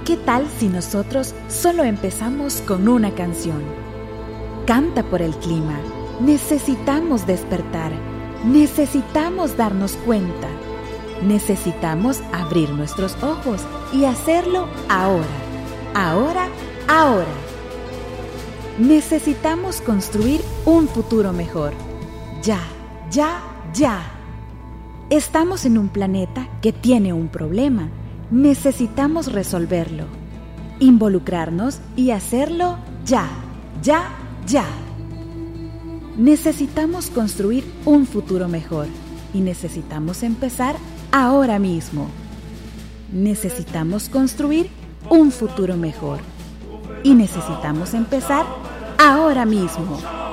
¿Qué tal si nosotros solo empezamos con una canción? Canta por el clima. Necesitamos despertar. Necesitamos darnos cuenta. Necesitamos abrir nuestros ojos y hacerlo ahora. Ahora, ahora. Necesitamos construir un futuro mejor. Ya, ya, ya. Estamos en un planeta que tiene un problema. Necesitamos resolverlo. Involucrarnos y hacerlo ya, ya, ya. Necesitamos construir un futuro mejor y necesitamos empezar ahora mismo. Necesitamos construir un futuro mejor y necesitamos empezar ahora mismo.